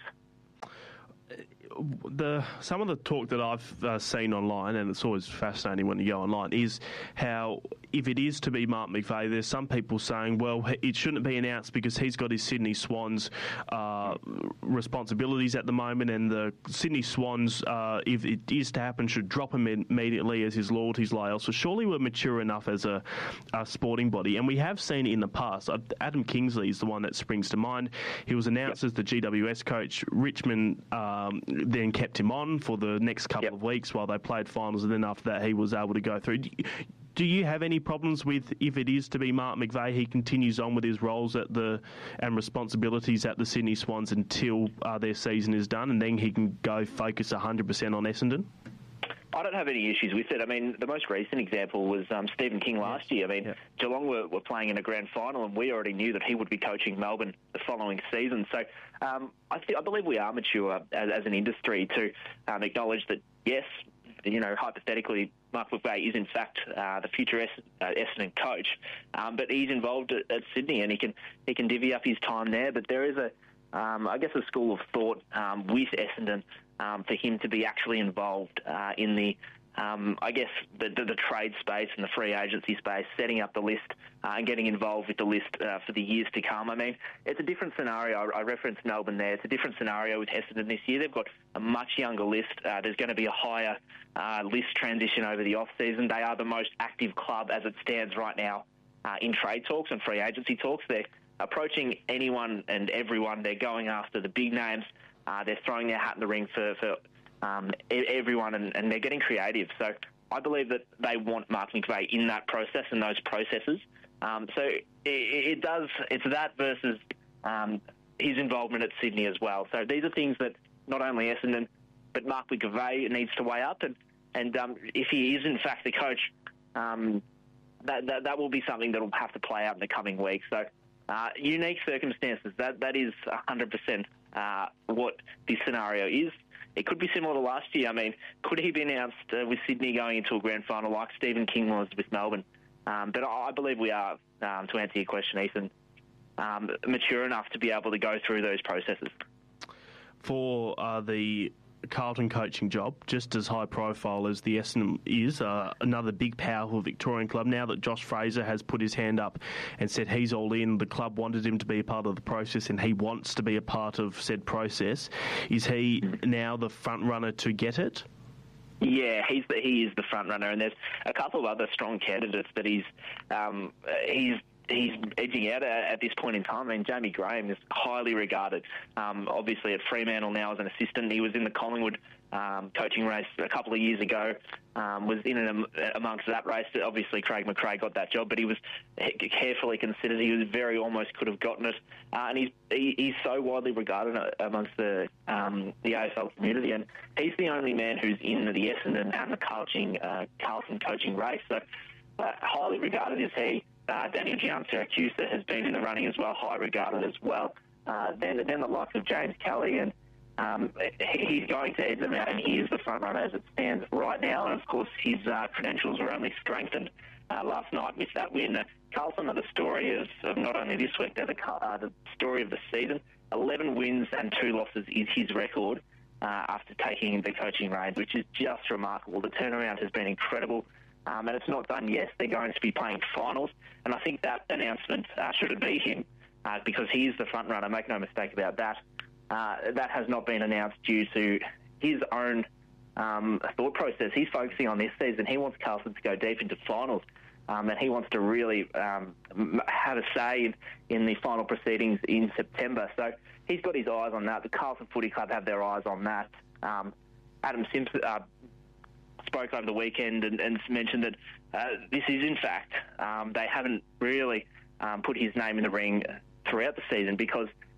N: The some of the talk that I've uh, seen online, and it's always fascinating when you go online, is how if it is to be Mark McVeigh, there's some people saying, well, it shouldn't be announced because he's got his Sydney Swans uh, responsibilities at the moment, and the Sydney Swans, uh, if it is to happen, should drop him in immediately as his loyalties lie elsewhere. Surely we're mature enough as a, a sporting body, and we have seen in the past. Uh, Adam Kingsley is the one that springs to mind. He was announced yep. as the G W S coach. Richmond um, then kept him on for the next couple yep. of weeks while they played finals, and then after that he was able to go through. Do you have any problems with, if it is to be Mark McVeigh, he continues on with his roles at the and responsibilities at the Sydney Swans until uh, their season is done, and then he can go focus one hundred percent on Essendon?
M: I don't have any issues with it. I mean, the most recent example was um, Stephen King last year. I mean, yeah. Geelong were, were playing in a grand final, and we already knew that he would be coaching Melbourne the following season. So um, I, th- I believe we are mature as, as an industry to um, acknowledge that, yes, you know, hypothetically, Mark McVeigh is in fact uh, the future es- uh, Essendon coach, um, but he's involved at, at Sydney, and he can he can divvy up his time there. But there is a, um, I guess, a school of thought um, with Essendon um, for him to be actually involved uh, in the, um, I guess, the, the, the trade space and the free agency space, setting up the list uh, and getting involved with the list uh, for the years to come. I mean, it's a different scenario. I, I referenced Melbourne there. It's a different scenario with Essendon this year. They've got a much younger list. Uh, there's going to be a higher uh, list transition over the off-season. They are the most active club as it stands right now uh, in trade talks and free agency talks. They're approaching anyone and everyone. They're going after the big names. Uh, they're throwing their hat in the ring for, for um, everyone, and, and they're getting creative. So I believe that they want Mark McVeigh in that process and those processes. Um, so it, it does. It's that versus um, his involvement at Sydney as well. So these are things that not only Essendon, but Mark McVeigh needs to weigh up. And, and um, if he is in fact the coach, um, that, that that will be something that will have to play out in the coming weeks. So uh, unique circumstances. That that is one hundred percent uh, what this scenario is. It could be similar to last year. I mean, could he be announced uh, with Sydney going into a grand final like Stephen King was with Melbourne? Um, but I believe we are, um, to answer your question, Ethan, um, mature enough to be able to go through those processes.
N: For uh, the Carlton coaching job, just as high profile as the Essendon is, uh, another big, powerful Victorian club, now that Josh Fraser has put his hand up and said he's all in, the club wanted him to be a part of the process and he wants to be a part of said process, is he now the front runner to get it?
M: Yeah, he's the, he is the front runner, and there's a couple of other strong candidates that he's um, he's he's edging out at, at this point in time. I mean, Jamie Graham is highly regarded, um, obviously at Fremantle now as an assistant. He was in the Collingwood um, coaching race a couple of years ago, um, was in and amongst that race. Obviously, Craig McRae got that job, but he was carefully considered. He was very almost could have gotten it, uh, and he's he, he's so widely regarded amongst the um, the A F L community, and he's the only man who's in the Essendon and the Carlton, uh, Carlton coaching race. So, uh, highly regarded is he. Uh, Daniel Giansyracuse has been in the running as well, high regarded as well. Uh, then, then the likes of James Kelly, and um, he's going to edge them out, and he is the front runner as it stands right now. And of course, his uh, credentials are only strengthened uh, last night with that win. Uh, Carlton are the story of, of not only this week, they're the, uh, the story of the season. eleven wins and two losses is his record uh, after taking the coaching reins, which is just remarkable. The turnaround has been incredible. Um, and it's not done yet. They're going to be playing finals. And I think that announcement, uh, should it be him, uh, because he is the front runner, make no mistake about that, uh, that has not been announced due to his own um, thought process. He's focusing on this season. He wants Carlton to go deep into finals, um, and he wants to really um, have a say in, in the final proceedings in September. So he's got his eyes on that. The Carlton Footy Club have their eyes on that. Um, Adam Simpson... Uh, spoke over the weekend and, and mentioned that uh, this is, in fact, um, they haven't really um, put his name in the ring throughout the season because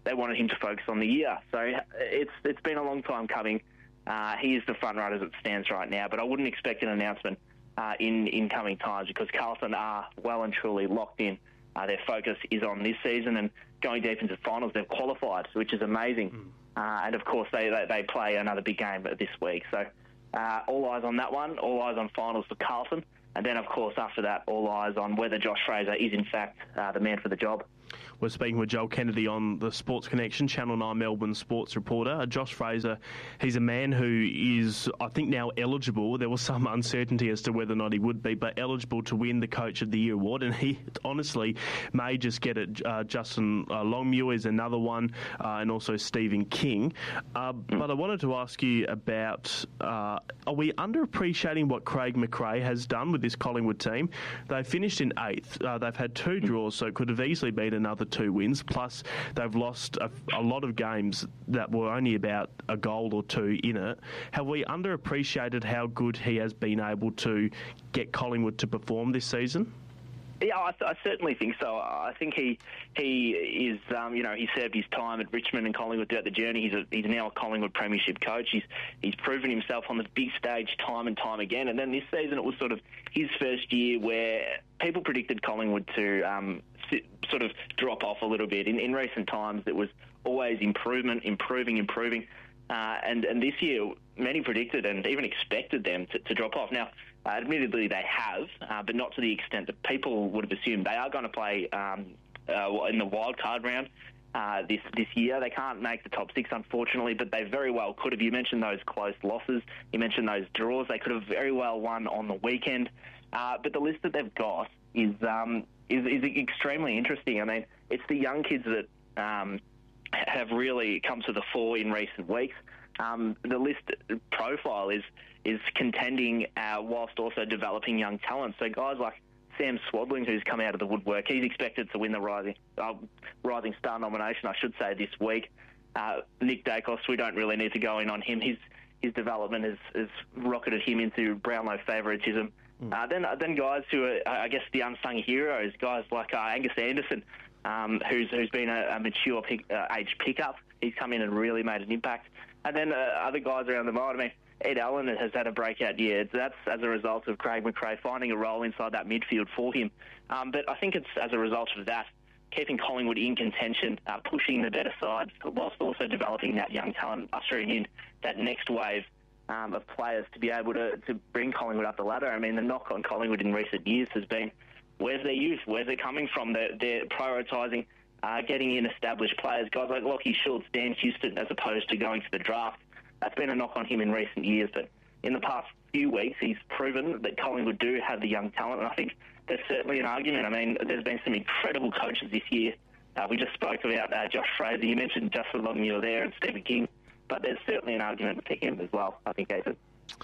M: they wanted him to focus on the year. So it's it's been a long time coming. Uh, he is the front runner as it stands right now, but I wouldn't expect an announcement uh, in, in coming times because Carlton are well and truly locked in. Uh, their focus is on this season and going deep into the finals. They've qualified, which is amazing. Mm. Uh, and, of course, they, they they play another big game this week. So uh, all eyes on that one, all eyes on finals for Carlton. And then, of course, after that, all eyes on whether Josh Fraser is, in fact, uh, the man for the job.
N: We're speaking with Joel Kennedy on the Sports Connection, Channel nine Melbourne sports reporter. Uh, Josh Fraser, he's a man who is, I think, now eligible. There was some uncertainty as to whether or not he would be, but eligible to win the Coach of the Year award. And he honestly may just get it. Uh, Justin uh, Longmuir is another one, uh, and also Stephen King. Uh, mm. But I wanted to ask you about, uh, are we underappreciating what Craig McRae has done with this Collingwood team? They finished in eighth. Uh, they've had two draws, so it could have easily been another two wins, plus they've lost a, a lot of games that were only about a goal or two in it. Have we underappreciated how good he has been able to get Collingwood to perform this season?
M: Yeah, I, th- I certainly think so. I think he he is, um, you know, he served his time at Richmond and Collingwood throughout the journey. He's a, he's now a Collingwood premiership coach. He's he's proven himself on the big stage time and time again. And then this season it was sort of his first year where people predicted Collingwood to um, sit, sort of drop off a little bit. In, in recent times it was always improvement, improving, improving. Uh, and, and this year many predicted and even expected them to, to drop off. Now, Uh, admittedly, they have, uh, but not to the extent that people would have assumed. They are going to play um, uh, in the wild card round uh, this this year. They can't make the top six, unfortunately, but they very well could have. You mentioned those close losses. You mentioned those draws. They could have very well won on the weekend. Uh, but the list that they've got is, um, is is extremely interesting. I mean, it's the young kids that um, have really come to the fore in recent weeks. Um, the list profile is is contending uh, whilst also developing young talent. So guys like Sam Swadling, who's come out of the woodwork, he's expected to win the Rising uh, Rising Star nomination, I should say, this week. Uh, Nick Dacos, we don't really need to go in on him. His his development has, has rocketed him into Brownlow favouritism. Mm. Uh, then then guys who are, I guess, the unsung heroes, guys like uh, Angus Anderson, um, who's who's been a, a mature pick, uh, age pickup. He's come in and really made an impact. And then uh, other guys around the mind. I mean, Ed Allen has had a breakout year. That's as a result of Craig McRae finding a role inside that midfield for him. Um, but I think it's as a result of that, keeping Collingwood in contention, uh, pushing the better side, whilst also developing that young talent, ushering in that next wave um, of players to be able to, to bring Collingwood up the ladder. I mean, the knock on Collingwood in recent years has been, where's their youth? Where's it coming from? They're, they're prioritising uh, getting in established players, guys like Lachie Schultz, Dan Houston, as opposed to going to the draft. That's been a knock on him in recent years, but in the past few weeks, he's proven that Collingwood do have the young talent, and I think there's certainly an argument. I mean, there's been some incredible coaches this year. Uh, we just spoke about uh, Josh Fraser. You mentioned Justin Longmuir there and Stephen King, but there's certainly an argument for him as well, I think, Ethan.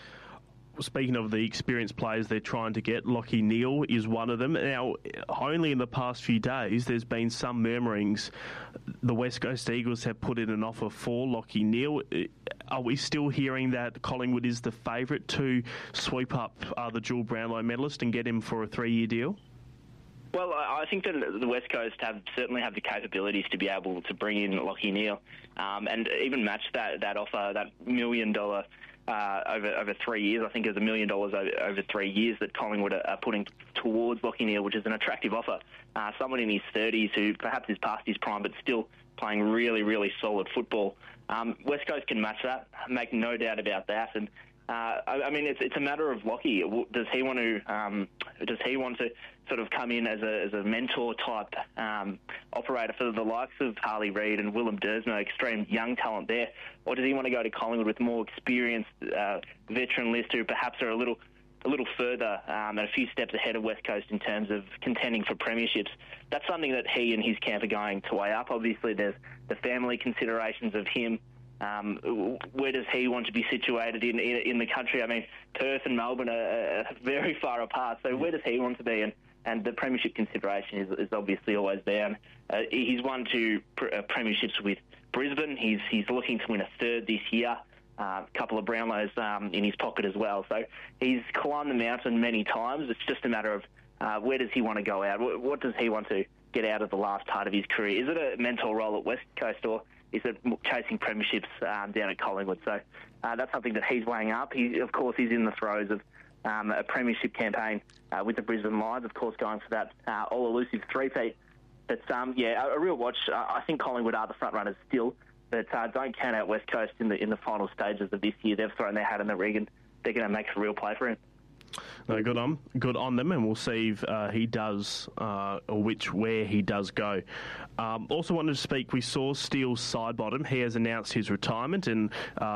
N: Speaking of the experienced players they're trying to get, Lachie Neale is one of them. Now, only in the past few days, there's been some murmurings. The West Coast Eagles have put in an offer for Lachie Neale. Are we still hearing that Collingwood is the favourite to sweep up uh, the dual Brownlow medalist and get him for a three-year deal?
M: Well, I think that the West Coast have certainly have the capabilities to be able to bring in Lachie Neale um, and even match that, that offer, that million dollar uh, over over three years. I think it's a million dollars over, over three years that Collingwood are, are putting towards Lachie Neale, which is an attractive offer. Uh, someone in his thirties who perhaps is past his prime but still playing really, really solid football. Um, West Coast can match that, make no doubt about that. And uh, I, I mean, it's it's a matter of Lachie. Does he want to um, does he want to sort of come in as a as a mentor type um, operator for the likes of Harley Reid and Willem Dersma, extreme young talent there, or does he want to go to Collingwood with more experienced uh, veteran list who perhaps are a little a little further um, and a few steps ahead of West Coast in terms of contending for premierships? That's something that he and his camp are going to weigh up. Obviously, there's the family considerations of him. Um, where does he want to be situated in, in in the country? I mean, Perth and Melbourne are, are very far apart. So where does he want to be? And, and the premiership consideration is, is obviously always there. And, uh, he's won two pre- uh, premierships with Brisbane. He's he's looking to win a third this year. A uh, couple of Brownlows um, in his pocket as well. So he's climbed the mountain many times. It's just a matter of uh, where does he want to go out? What, what does he want to get out of the last part of his career? Is it a mentor role at West Coast, or is it chasing premierships um, down at Collingwood? So uh, that's something that he's weighing up. He, of course, he's in the throes of um, a premiership campaign uh, with the Brisbane Lions, of course, going for that uh, all-elusive three-peat. But, um, yeah, a, a real watch. Uh, I think Collingwood are the front-runners still, but uh, don't count out West Coast in the in the final stages of this year. They've thrown their hat in the ring, and they're going to make a real play for him.
N: No, good on, good on them, and we'll see if uh, he does, uh, or which where he does go. Um, also wanted to speak. We saw Steele's side bottom. He has announced his retirement, and uh,